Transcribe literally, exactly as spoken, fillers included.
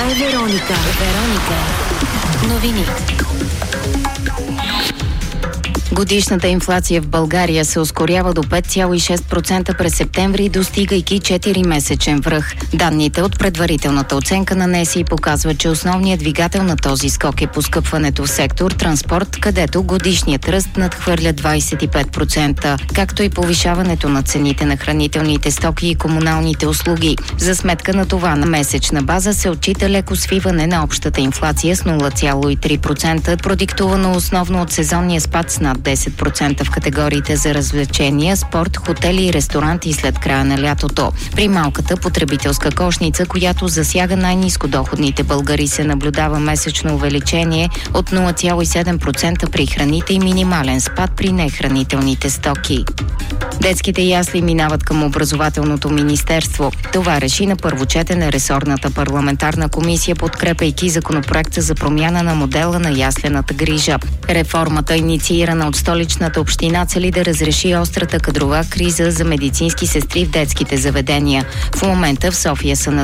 е Вероника. Вероника. Новини. Годишната инфлация в България се ускорява до пет цяло и шест процента през септември, достигайки четири-месечен връх. Данните от предварителната оценка на НСИ показват, че основният двигател на този скок е поскъпването в сектор транспорт, където годишният ръст надхвърля двадесет и пет процента, както и повишаването на цените на хранителните стоки и комуналните услуги. За сметка на това на месечна база се отчита леко свиване на общата инфлация с нула цяло и три процента, продиктувано основно от сезонния спад с над десет процента в категориите за развлечения, спорт, хотели и ресторанти след края на лятото. При малката потребителска кошница, която засяга най-нискодоходните българи, се наблюдава месечно увеличение от нула цяло и седем процента при храните и минимален спад при нехранителните стоки. Детските ясли минават към образователното министерство. Това реши на първо четене ресорната парламентарна комисия, подкрепяйки законопроекта за промяна на модела на яслената грижа. Реформата, инициирана от Столичната община, цели да разреши острата кадрова криза за медицински сестри в детските заведения. В момента в София са на